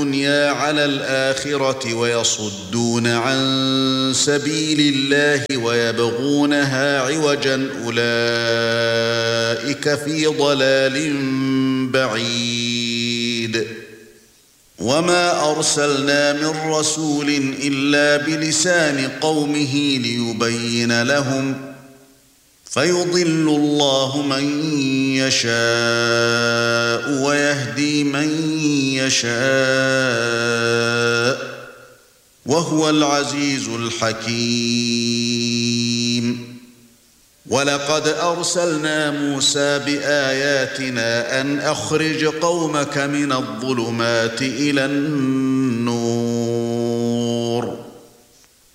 الدنيا على الآخرة ويصدون عن سبيل الله ويبغونها عوجا أولئك في ضلال بعيد وما أرسلنا من رسول إلا بلسان قومه ليبين لهم فيضل الله من يشاء ويهدي من يشاء وهو العزيز الحكيم ولقد أرسلنا موسى بآياتنا أن أخرج قومك من الظلمات إلى النور